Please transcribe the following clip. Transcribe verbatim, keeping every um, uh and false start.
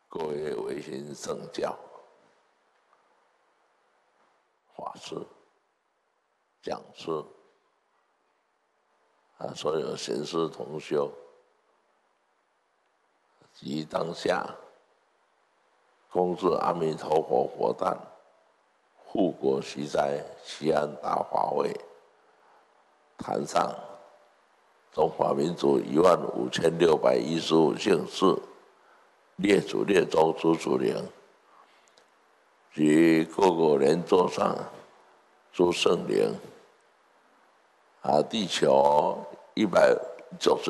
各位维新圣教法师、讲师啊，所有贤师同修及当下恭致阿弥陀佛佛诞，护国息灾，西安大法会坛上中华民族一万五千六百一十五姓氏列祖列宗诸祖灵及各个莲座上诸圣灵啊，地球一百九十